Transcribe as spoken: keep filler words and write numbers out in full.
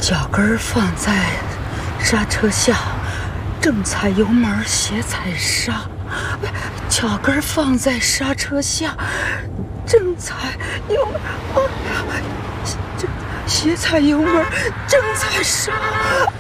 脚跟儿放在刹车下，正踩油门，斜踩刹。脚跟儿放在刹车下，正踩油门，啊，这斜踩油门，正踩刹。